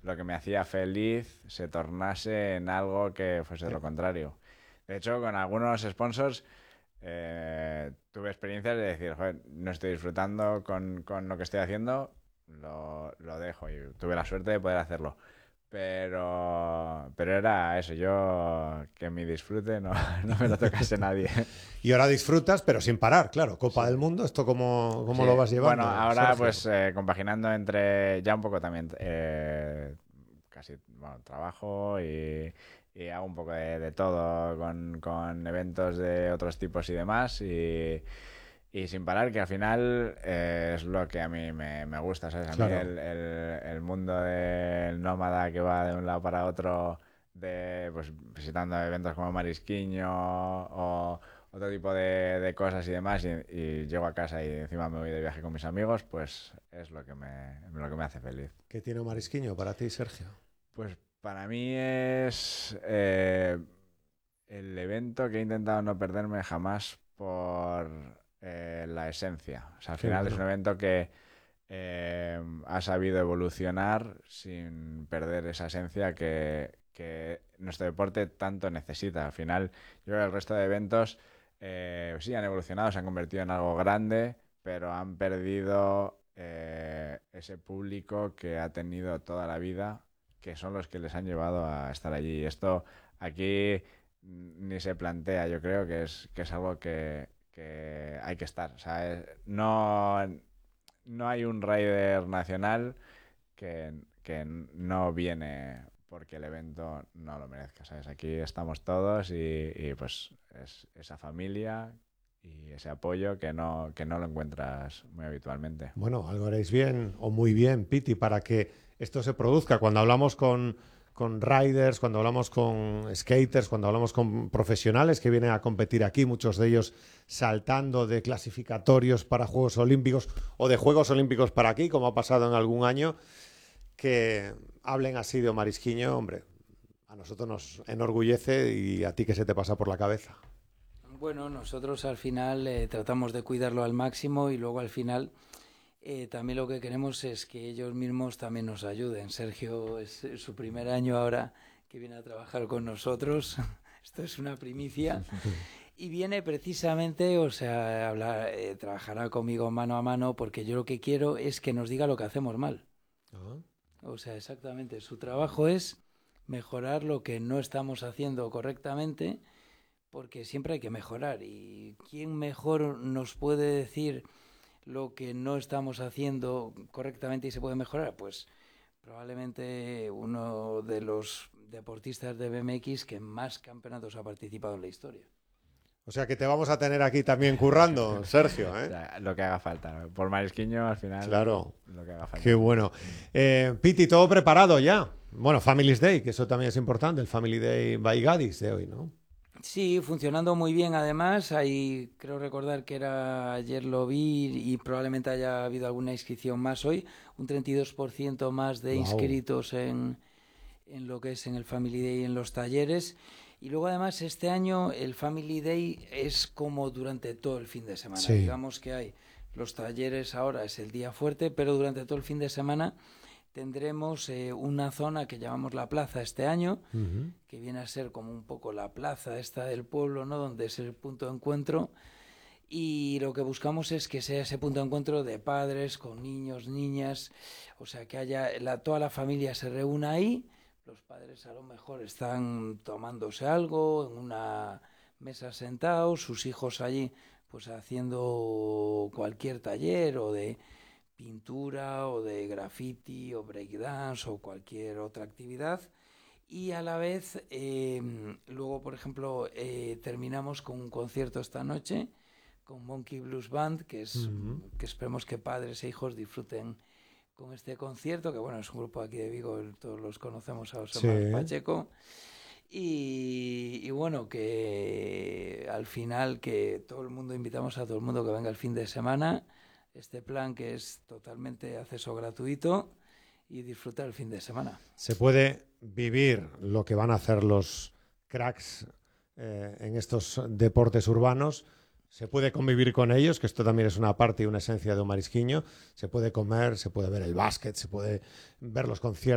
lo que me hacía feliz se tornase en algo que fuese lo contrario. De hecho, con algunos sponsors tuve experiencias de decir, joder, no estoy disfrutando con lo que estoy haciendo, lo dejo, y tuve la suerte de poder hacerlo. Pero era eso, yo que mi disfrute no me lo tocase nadie. Y ahora disfrutas, pero sin parar, claro. Copa del Mundo, ¿esto cómo Sí, lo vas llevando? bueno, ahora Sergio? pues compaginando entre ya un poco también casi bueno, trabajo y hago un poco de todo con eventos de otros tipos y demás y sin parar, que al final es lo que a mí me gusta, ¿sabes? A mí Claro. el mundo del nómada que va de un lado para otro, pues visitando eventos como Marisquiño o otro tipo de cosas y demás, y llego a casa y encima me voy de viaje con mis amigos, pues es lo que me hace feliz. ¿Qué tiene un marisquiño para ti, Sergio? Pues para mí es el evento que he intentado no perderme jamás por la esencia. O sea, al Qué final es un bueno. evento que ha sabido evolucionar sin perder esa esencia que nuestro deporte tanto necesita. Al final, yo creo que el resto de eventos sí han evolucionado, se han convertido en algo grande, pero han perdido ese público que ha tenido toda la vida, que son los que les han llevado a estar allí. Y esto aquí ni se plantea, yo creo que es algo que hay que estar. O sea, no hay un rider nacional que no viene porque el evento no lo merezca, ¿sabes? Aquí estamos todos y pues es esa familia y ese apoyo que no lo encuentras muy habitualmente. Bueno, algo haréis bien o muy bien, Piti, para que esto se produzca. Cuando hablamos con riders, cuando hablamos con skaters, cuando hablamos con profesionales que vienen a competir aquí, muchos de ellos saltando de clasificatorios para Juegos Olímpicos o de Juegos Olímpicos para aquí, como ha pasado en algún año, que hablen así de Marisquiño, hombre, a nosotros nos enorgullece y a ti que se te pasa por la cabeza. Bueno, nosotros al final tratamos de cuidarlo al máximo y luego al final también lo que queremos es que ellos mismos también nos ayuden. Sergio es su primer año ahora que viene a trabajar con nosotros. Esto es una primicia. Y viene precisamente, o sea, trabajará conmigo mano a mano porque yo lo que quiero es que nos diga lo que hacemos mal. O sea, exactamente. Su trabajo es mejorar lo que no estamos haciendo correctamente, porque siempre hay que mejorar. ¿Y quién mejor nos puede decir lo que no estamos haciendo correctamente y se puede mejorar? Pues probablemente uno de los deportistas de BMX que más campeonatos ha participado en la historia. O sea que te vamos a tener aquí también currando, Sergio, ¿eh? O sea, lo que haga falta, ¿no? Por Marisquiño, al final, Claro. lo que haga falta. Qué bueno. Piti, todo preparado ya. Bueno, Family's Day, que eso también es importante, el Family Day by Gadis de hoy, ¿no? Sí, funcionando muy bien además. Ahí creo recordar que era ayer lo vi y probablemente haya habido alguna inscripción más hoy. Un 32% más de inscritos en lo que es en el Family Day y en los talleres. Y luego además este año el Family Day es como durante todo el fin de semana. Sí. Digamos que hay los talleres ahora es el día fuerte, pero durante todo el fin de semana tendremos una zona que llamamos la plaza este año, que viene a ser como un poco la plaza esta del pueblo, ¿no? Donde es el punto de encuentro. Y lo que buscamos es que sea ese punto de encuentro de padres con niños, niñas, o sea, que haya toda la familia se reúna ahí. Los padres a lo mejor están tomándose algo en una mesa sentados, sus hijos allí pues haciendo cualquier taller o de pintura o de graffiti o breakdance o cualquier otra actividad. Y a la vez, luego por ejemplo, terminamos con un concierto esta noche con Monkey Blues Band, que esperemos que padres e hijos disfruten con este concierto, que bueno, es un grupo aquí de Vigo, todos los conocemos a José Pacheco, y bueno, que al final que todo el mundo, invitamos a todo el mundo que venga el fin de semana, este plan que es totalmente acceso gratuito y disfrutar el fin de semana. Se puede vivir lo que van a hacer los cracks en estos deportes urbanos. Se puede convivir con ellos, que esto también es una parte y una esencia de un marisquiño. Se puede comer, se puede ver el básquet, se puede ver los conciertos.